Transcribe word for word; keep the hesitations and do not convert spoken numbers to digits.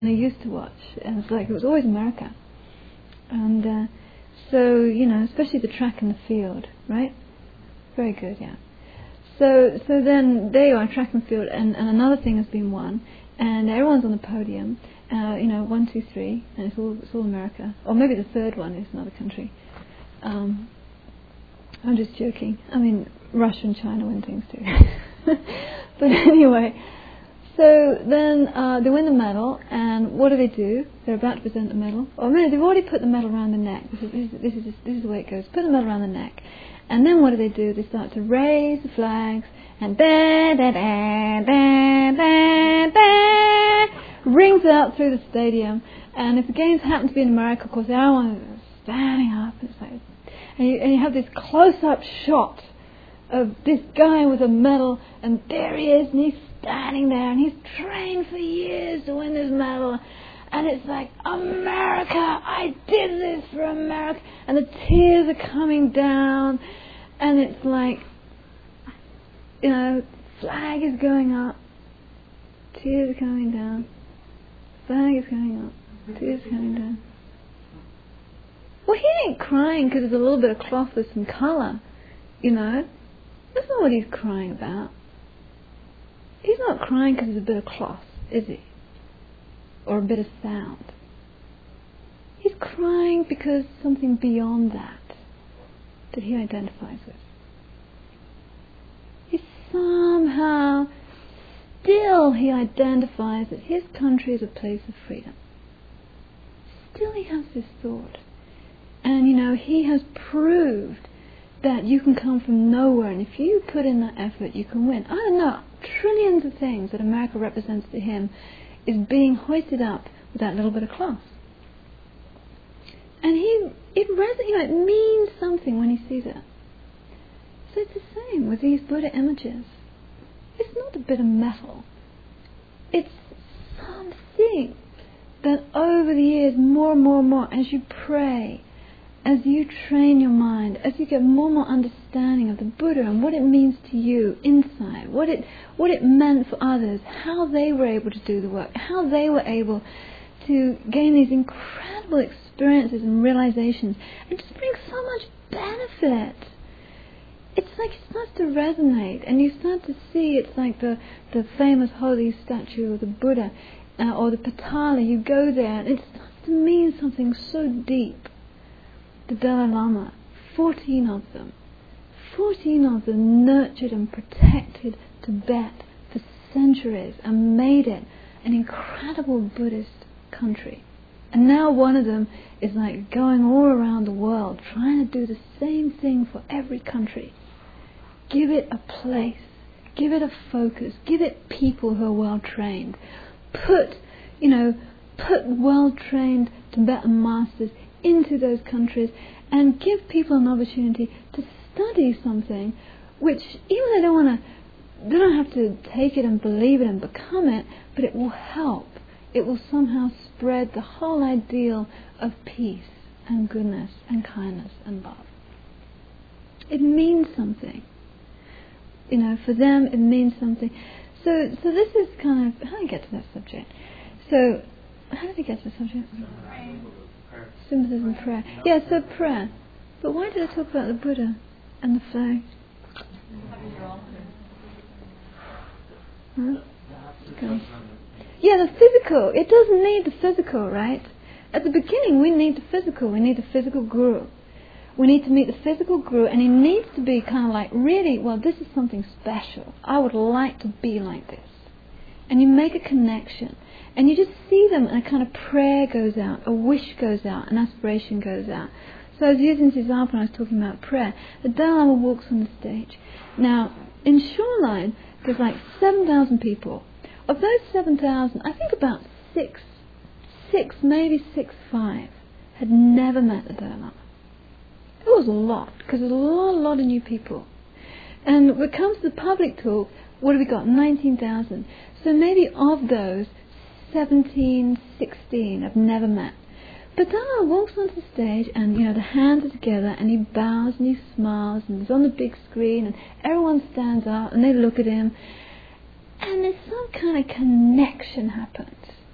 I used to watch, and it's like it was always America. And uh, so, you know, especially the track and the field, right? Very good, yeah. So so then there you are, track and field, and, and another thing has been won, and everyone's on the podium, uh, you know, one, two, three, and it's all, it's all America. Or maybe the third one is another country. Um, I'm just joking. I mean, Russia and China win things too. But anyway, so then uh, they win the medal, and what do they do? They're about to present the medal. Or maybe they've already put the medal around the neck. This is this is this is, this is the way it goes. Put the medal around the neck, and then what do they do? They start to raise the flags, and da da da da da da rings out through the stadium. And if the games happen to be in America, of course, everyone is standing up. It's like, and you, and you have this close-up shot of this guy with a medal, and there he is, and he's standing there, and he's trained for years to win this medal, and it's like, America, I did this for America, and the tears are coming down, and it's like, you know, flag is going up, tears are coming down, flag is going up, tears are coming down. Well, he ain't crying because there's a little bit of cloth with some colour, you know. That's not what he's crying about. He's not crying because there's a bit of cloth, is he? Or a bit of sound. He's crying because something beyond that that he identifies with. He somehow, still he identifies that his country is a place of freedom. Still he has this thought. And, you know, he has proved that you can come from nowhere, and if you put in that effort, you can win. I don't know, trillions of things that America represents to him is being hoisted up with that little bit of cloth. And he, it resonates, you know, it means something when he sees it. So it's the same with these Buddha images. It's not a bit of metal. It's something that over the years, more and more and more, as you pray, as you train your mind, as you get more and more understanding of the Buddha and what it means to you inside, what it what it meant for others, how they were able to do the work, how they were able to gain these incredible experiences and realizations, it just brings so much benefit. It's like it starts to resonate, and you start to see it's like the, the famous holy statue of the Buddha, uh, or the Patala. You go there, and it starts to mean something so deep. The Dalai Lama, fourteen of them, fourteen of them nurtured and protected Tibet for centuries and made it an incredible Buddhist country. And now one of them is like going all around the world trying to do the same thing for every country. Give it a place, give it a focus, give it people who are well trained. Put, you know, put well trained Tibetan masters into those countries and give people an opportunity to study something which, even they don't want to, they don't have to take it and believe it and become it, but it will help. It will somehow spread the whole ideal of peace and goodness and kindness and love. It means something. You know, for them it means something. So so this is kind of, how do I get to that subject? So, how did we get to the subject? Sympathism, prayer. Yeah, so prayer. But why did I talk about the Buddha and the flag? Huh? Okay. Yeah, the physical. It doesn't need the physical, right? At the beginning, we need the physical. We need the physical guru. We need to meet the physical guru, and he needs to be kind of like, really, well, this is something special. I would like to be like this. And you make a connection. And you just see them, and a kind of prayer goes out, a wish goes out, an aspiration goes out. So I was using this example when I was talking about prayer. The Dalai Lama walks on the stage. Now, in Shoreline, there's like seven thousand people. Of those seven thousand, I think about six, six, maybe six, five, had never met the Dalai Lama. It was a lot, because there's a lot, a lot of new people. And when it comes to the public talk, what have we got? nineteen thousand. So maybe of those, seventeen, sixteen have never met. But Dalai walks onto the stage, and, you know, the hands are together, and he bows and he smiles, and he's on the big screen, and everyone stands up and they look at him, and there's some kind of connection happens.